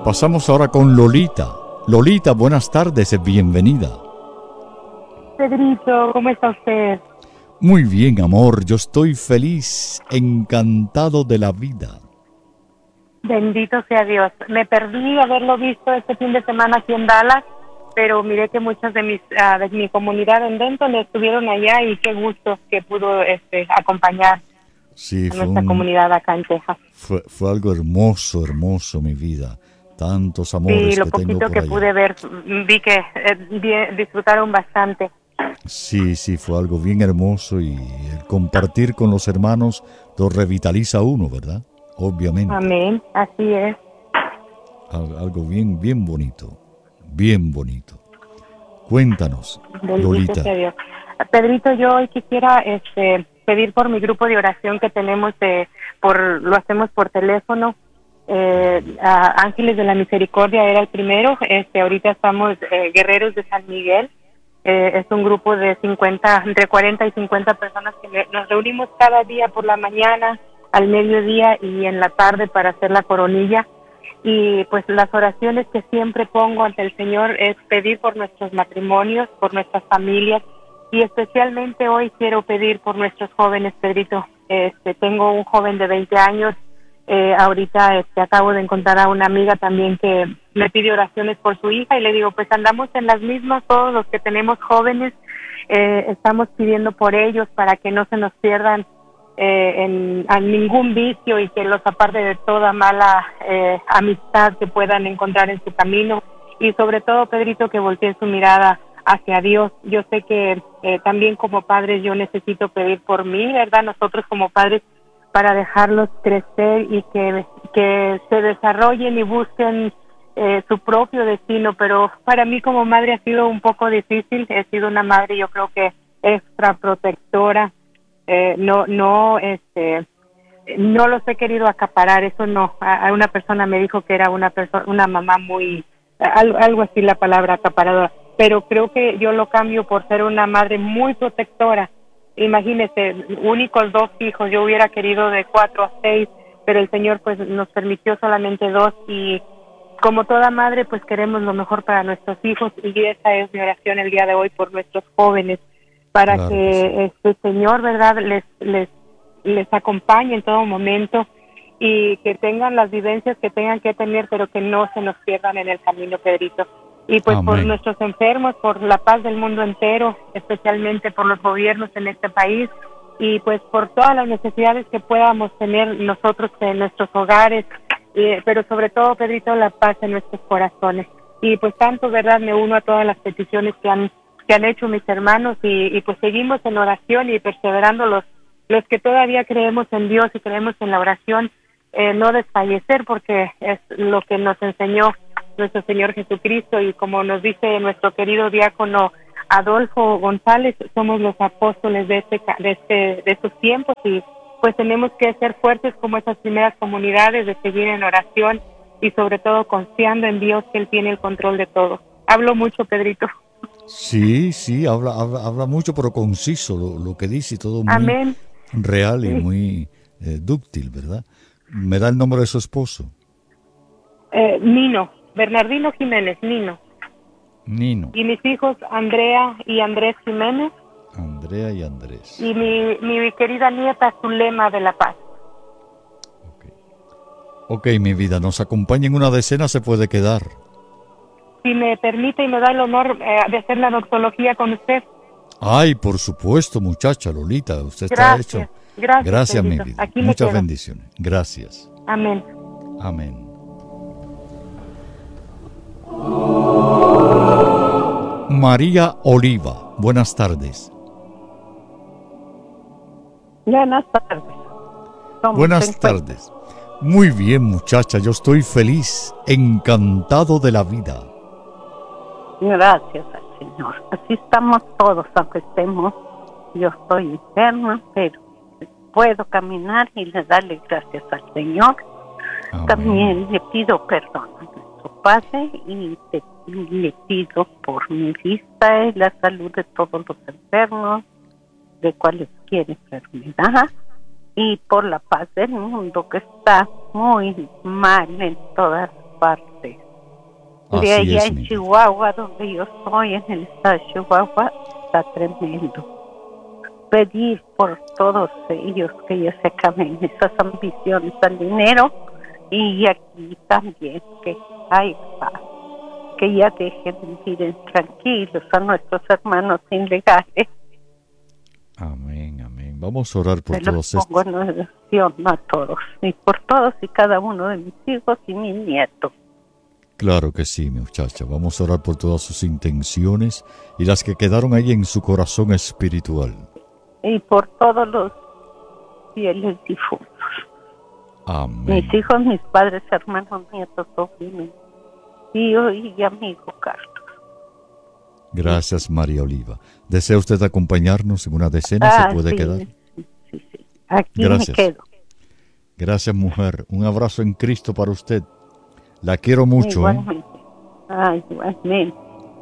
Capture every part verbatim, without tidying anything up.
Pasamos ahora con Lolita. Lolita, buenas tardes, bienvenida. Pedrito, ¿cómo está usted? Muy bien, amor, yo estoy feliz, encantado de la vida. Bendito sea Dios. Me perdí haberlo visto este fin de semana aquí en Dallas, pero miré que muchas de mis uh, de mi comunidad en Denton estuvieron allá y qué gusto que pudo este acompañar sí, a nuestra un, comunidad acá en Texas. Fue, fue algo hermoso, hermoso, mi vida. Tantos amores sí, lo que tengo poquito por que allá. pude ver, vi que eh, disfrutaron bastante. Sí, sí, fue algo bien hermoso y el compartir con los hermanos lo revitaliza a uno, ¿verdad? Obviamente. Amén, así es. Algo bien, bien bonito, bien bonito. Cuéntanos, Bendito Lolita. sea Dios. Pedrito, yo hoy quisiera este, pedir por mi grupo de oración que tenemos, de, por lo hacemos por teléfono. Eh, a Ángeles de la Misericordia era el primero. Este, ahorita estamos eh, Guerreros de San Miguel. Eh, es un grupo de cincuenta, entre cuarenta y cincuenta personas que nos reunimos cada día por la mañana, al mediodía y en la tarde para hacer la coronilla. Y pues las oraciones que siempre pongo ante el Señor es pedir por nuestros matrimonios, por nuestras familias, y especialmente hoy quiero pedir por nuestros jóvenes, Pedrito. Este, tengo un joven de veinte años, eh, ahorita este, acabo de encontrar a una amiga también que me pide oraciones por su hija y le digo, pues andamos en las mismas, todos los que tenemos jóvenes, eh, estamos pidiendo por ellos para que no se nos pierdan Eh, en, en ningún vicio y que los aparte de toda mala eh, amistad que puedan encontrar en su camino, y sobre todo, Pedrito, que volteen su mirada hacia Dios. Yo sé que eh, también como padres yo necesito pedir por mí, ¿verdad? Nosotros como padres, para dejarlos crecer y que, que se desarrollen y busquen eh, su propio destino, pero para mí como madre ha sido un poco difícil. He sido una madre, yo creo que extra protectora. Eh, no, no, este, no los he querido acaparar, eso no. A, a una persona me dijo que era una persona, una mamá muy, algo, algo así la palabra acaparadora, pero creo que yo lo cambio por ser una madre muy protectora. Imagínese, únicos dos hijos, yo hubiera querido de cuatro a seis, pero el Señor pues nos permitió solamente dos, y como toda madre pues queremos lo mejor para nuestros hijos, y esa es mi oración el día de hoy por nuestros jóvenes, para claro que, que sí. este Señor, ¿verdad?, les, les, les acompañe en todo momento y que tengan las vivencias que tengan que tener, pero que no se nos pierdan en el camino, Pedrito. Y pues Amén. Por nuestros enfermos, por la paz del mundo entero, especialmente por los gobiernos en este país, y pues por todas las necesidades que podamos tener nosotros en nuestros hogares, eh, pero sobre todo, Pedrito, la paz en nuestros corazones. Y pues tanto, ¿verdad?, me uno a todas las peticiones que han que han hecho mis hermanos, y, y pues seguimos en oración y perseverando los los que todavía creemos en Dios y creemos en la oración, eh, no desfallecer, porque es lo que nos enseñó nuestro Señor Jesucristo, y como nos dice nuestro querido diácono Adolfo González, somos los apóstoles de este de este de estos tiempos, y pues tenemos que ser fuertes como esas primeras comunidades, de seguir en oración y sobre todo confiando en Dios, que Él tiene el control de todo. Hablo mucho, Pedrito. Sí, sí, habla, habla, habla mucho, pero conciso lo, lo que dice, todo muy Amén. real y Sí. muy eh, dúctil, ¿verdad? ¿Me da el nombre de su esposo? Eh, Nino, Bernardino Jiménez, Nino. Nino. Y mis hijos, Andrea y Andrés Jiménez. Andrea y Andrés. Y mi, mi querida nieta, Zulema de la Paz. Ok, okay, mi vida, nos acompaña en una decena, se puede quedar. Si me permite y me da el honor eh, de hacer la doxología con usted. Ay, por supuesto, muchacha Lolita, usted gracias, está hecho. Gracias, gracias, Pedrito. mi vida. Aquí Muchas bendiciones. Gracias. Amén. Amén. María Oliva, buenas tardes. Buenas tardes. Buenas tardes. Muy bien, muchacha, yo estoy feliz, encantado de la vida. Gracias al Señor. Así estamos todos, aunque estemos. Yo estoy enferma, pero puedo caminar y le darle gracias al Señor. Amén. También le pido perdón a nuestro Padre, y te, le pido por mi vista y la salud de todos los enfermos, de cualquier enfermedad, y por la paz del mundo, que está muy mal en todas partes. Así De allá es, en mi vida. Chihuahua, donde yo estoy, en el estado de Chihuahua, está tremendo. Pedir por todos ellos que ya se acaben esas ambiciones al dinero, y aquí también que hay paz, que ya dejen vivir tranquilos a nuestros hermanos ilegales. Amén, amén. Vamos a orar por Se los todos pongo estos. en oración a todos, y por todos y cada uno de mis hijos y mis nietos. Claro que sí, mi muchacha. Vamos a orar por todas sus intenciones y las que quedaron ahí en su corazón espiritual. Y por todos los fieles difuntos. Amén. Mis hijos, mis padres, hermanos, nietos, sobrinos, tío y amigo Carlos. Gracias, María Oliva. ¿Desea usted acompañarnos en una decena? Ah, ¿Se puede sí, quedar? Sí, sí. Aquí Gracias. me quedo. Gracias, mujer. Un abrazo en Cristo para usted. La quiero mucho, ¿eh? Igualmente. Ah, igualmente.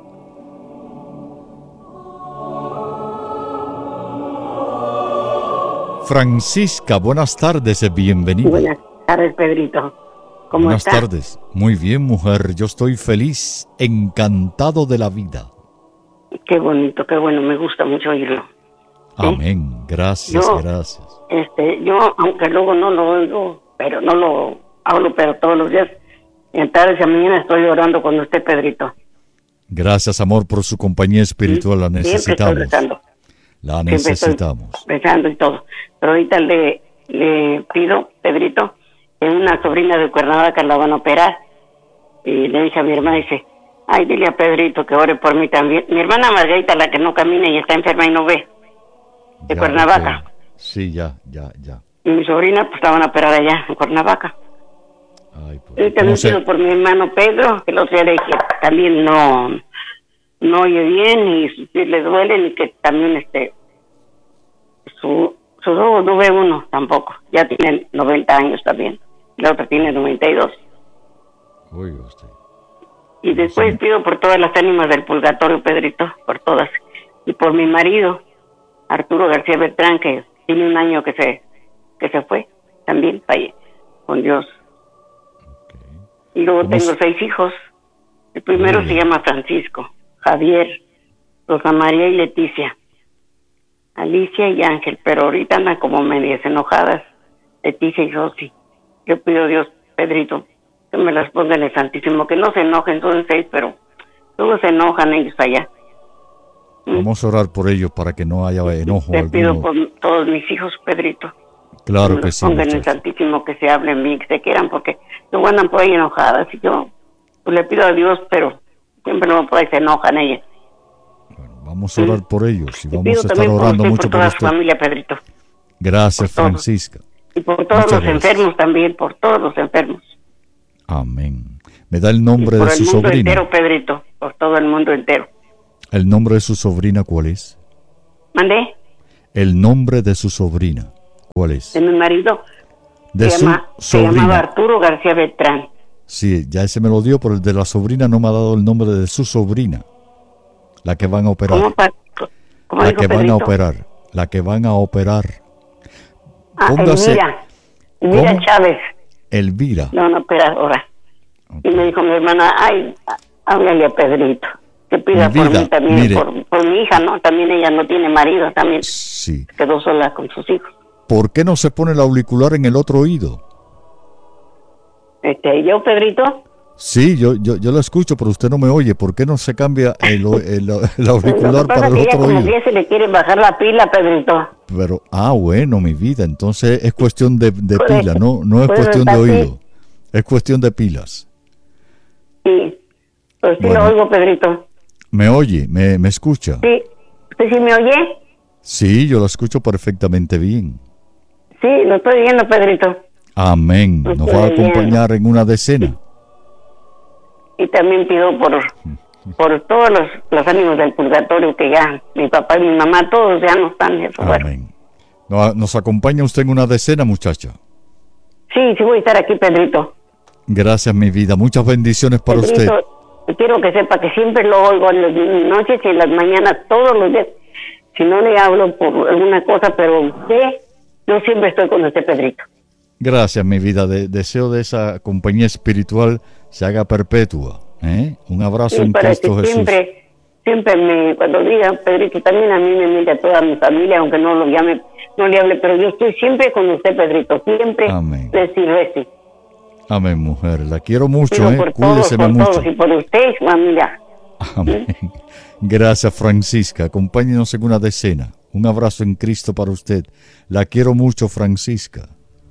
Francisca, buenas tardes, bienvenida. Buenas tardes, Pedrito. ¿Cómo Buenas estás? tardes. Muy bien, mujer. Yo estoy feliz, encantado de la vida. Qué bonito, qué bueno, me gusta mucho oírlo. ¿Sí? Amén. Gracias, Yo- gracias. Este, yo, aunque luego no lo oigo, pero no lo hablo, pero todos los días, en tardes y a mañana estoy orando con usted, Pedrito. Gracias, amor, por su compañía espiritual. La Siempre estoy necesitamos. rezando, La Siempre estoy- necesitamos. rezando y todo. Pero ahorita le, le pido, Pedrito, que una sobrina de Cuernavaca la van a operar. Y le dije a mi hermana, dice, ay, dile a Pedrito que ore por mí también. Mi hermana Margarita, la que no camina y está enferma y no ve, de Ya, Cuernavaca. ok. Sí, ya, ya, ya. Y mi sobrina, pues, la van a operar allá, en Cuernavaca. Ay, pues, Y también ¿cómo se- pido por mi hermano Pedro, que lo sé de que también no, no oye bien y sus pies le duelen y que también este su, sus ojos no ve uno tampoco. Ya tiene noventa años también. La otra tiene noventa y dos. Oiga usted. Y después Sí. pido por todas las ánimas del purgatorio, Pedrito, por todas. Y por mi marido, Arturo García Beltrán, que tiene un año que se que se fue, también falle con Dios. Ok. Y luego ¿Cómo tengo se- seis hijos. El primero Muy se bien. llama Francisco, Javier, Rosa María y Leticia, Alicia y Ángel, pero ahorita andan como medias enojadas, Leticia y Rosy. Yo pido a Dios, Pedrito, que me las ponga en el Santísimo, que no se enojen, son seis, pero luego se enojan ellos allá. Vamos a orar por ellos para que no haya enojo Te pido alguno. por todos mis hijos, Pedrito. Claro me que los sí, pongan en el muchacha. Santísimo, que se hablen bien, que se quieran, porque luego andan por ahí enojadas y yo pues, le pido a Dios, pero siempre no por ahí se enojan ellas. Bueno, vamos a orar por ellos y Y vamos pido a estar también por orando usted, mucho por por toda su usted. familia, Pedrito. Gracias, por todos. Francisca. Y por todos Muchas los gracias. enfermos también, por todos los enfermos. Amén. ¿Me da el Y nombre por de el su mundo sobrina? entero, Pedrito, por todo el mundo entero. ¿El nombre de su sobrina cuál es? ¿Mandé? El nombre de su sobrina ¿cuál es? De mi marido. De se, su llama, se llamaba sobrina. Arturo García Beltrán. Sí, ya ese me lo dio, pero el de la sobrina no me ha dado el nombre de su sobrina. La que van a operar. ¿Cómo, pa- cómo La dijo que van a Pedrito? operar. La que van a operar. Ah, Póngase- Elvira. Elvira ¿Cómo? Chávez. Elvira. La van a operar ahora. Ok. Y me dijo mi hermana, ay, háblale a Pedrito, que pida Mi por vida, mí también, mire. por, por mi hija, ¿no? También ella no tiene marido, también Sí. quedó sola con sus hijos. ¿Por qué no se pone el auricular en el otro oído? Este, yo, Pedrito, Sí, yo, yo, yo lo escucho, pero usted no me oye. ¿Por qué no se cambia el, o- el, el lo auricular que pasa para es el que ella otro como oído? que se le quiere bajar la pila, Pedrito. Pero, ah, bueno, mi vida, entonces es cuestión de, de Puede- pila, no, no es puede cuestión de estar así. oído, es cuestión de pilas. Sí, pues sí Bueno. lo oigo, Pedrito. ¿Me oye? ¿Me, me escucha? Sí, ¿usted sí me oye? Sí, yo lo escucho perfectamente bien. Sí, lo estoy viendo, Pedrito. Amén. Nos va a Estoy bien. acompañar en una decena. Y también pido por, por todos los, los ánimos del purgatorio, que ya mi papá y mi mamá, todos ya no están, eso bueno. Amén. ¿Nos, nos acompaña usted en una decena, muchacha? Sí, sí voy a estar aquí, Pedrito. Gracias, mi vida. Muchas bendiciones para usted. Pedrito, quiero que sepa que siempre lo oigo en las noches y en las mañanas, todos los días. Si no le hablo por alguna cosa, pero usted, yo siempre estoy con usted, Pedrito. Gracias, mi vida. De- deseo de esa compañía espiritual se haga perpetua. ¿eh? Un abrazo Sí, en para Cristo que Jesús. siempre, siempre me, cuando diga Pedrito, también a mí me mira toda mi familia, aunque no lo llame, no le hable, pero yo estoy siempre con usted, Pedrito, siempre Amén. reci, reci. Amén, mujer. La quiero mucho, Digo, ¿eh? por todos, Cuídeseme por mucho. todos, y por usted, familia. Amén. Gracias, Francisca. Acompáñenos en una decena. Un abrazo en Cristo para usted. La quiero mucho, Francisca.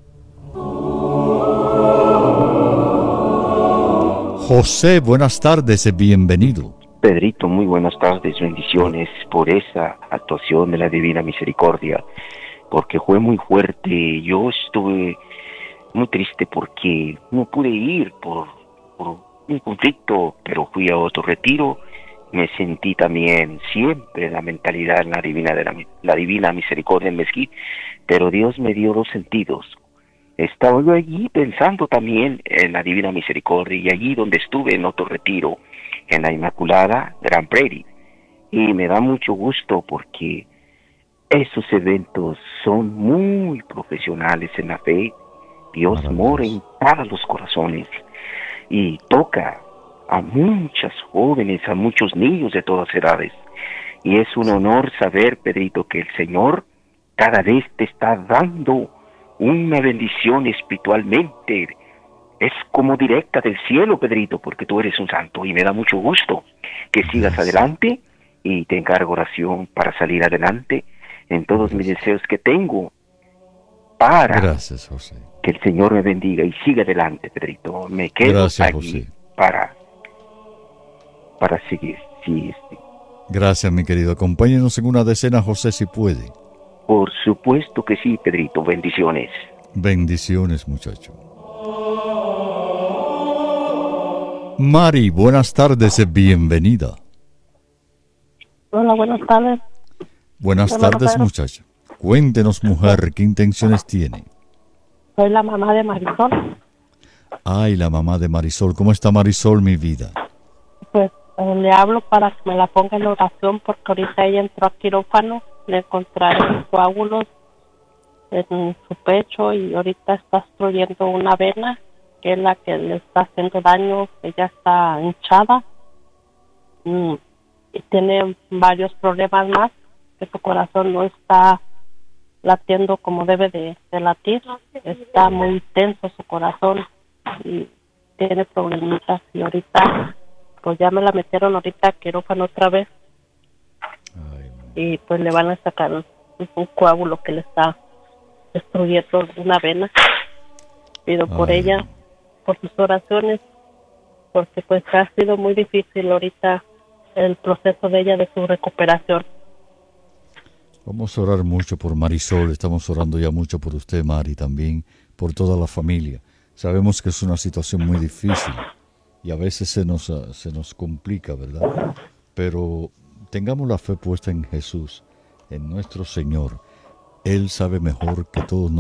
José, buenas tardes y bienvenido. Pedrito, muy buenas tardes, bendiciones por esa actuación de la Divina Misericordia, porque fue muy fuerte. Yo estuve muy triste porque no pude ir por, por un conflicto, pero fui a otro retiro. Me sentí también siempre la mentalidad, la divina, de la, la divina misericordia en Mezquit, pero Dios me dio los sentidos. Estaba yo allí pensando también en la divina misericordia, y allí donde estuve en otro retiro, en la Inmaculada Grand Prairie, y me da mucho gusto porque esos eventos son muy profesionales en la fe. Dios mora en todos los corazones y toca a muchas jóvenes, a muchos niños de todas edades. Y es un honor saber, Pedrito, que el Señor cada vez te está dando una bendición espiritualmente. Es como directa del cielo, Pedrito, porque tú eres un santo y me da mucho gusto que sigas adelante, y te encargo oración para salir adelante en todos mis deseos que tengo para Gracias, José. que el Señor me bendiga y siga adelante, Pedrito. Me quedo Gracias, allí José. para para seguir. Sí, sí. Gracias, mi querido. Acompáñenos en una decena, José, si puede. Por supuesto que sí, Pedrito. Bendiciones. Bendiciones, muchacho. Mari, buenas tardes y bienvenida. Hola, buenas tardes. Buenas Hola, tardes, Pedro. muchacha. Cuéntenos, mujer, ¿qué intenciones tiene? Soy la mamá de Marisol. Ay, la mamá de Marisol. ¿Cómo está Marisol, mi vida? Pues eh, le hablo para que me la ponga en oración, porque ahorita ella entró a quirófano, le encontraron coágulos en su pecho y ahorita está obstruyendo una vena, que es la que le está haciendo daño. Ella está hinchada mm, y tiene varios problemas más, que su corazón no está latiendo como debe de, de latir. Está muy tenso su corazón y tiene problemitas, y ahorita pues ya me la metieron ahorita a quirófano otra vez. Ay, Y pues le van a sacar un, un coágulo que le está destruyendo una vena. Pido por Ay. ella, por sus oraciones, porque pues ha sido muy difícil ahorita el proceso de ella, de su recuperación. Vamos a orar mucho por Marisol. Estamos orando ya mucho por usted, Mari, también por toda la familia. Sabemos que es una situación muy difícil y a veces se nos, uh, se nos complica, ¿verdad? Pero tengamos la fe puesta en Jesús, en nuestro Señor. Él sabe mejor que todos nosotros.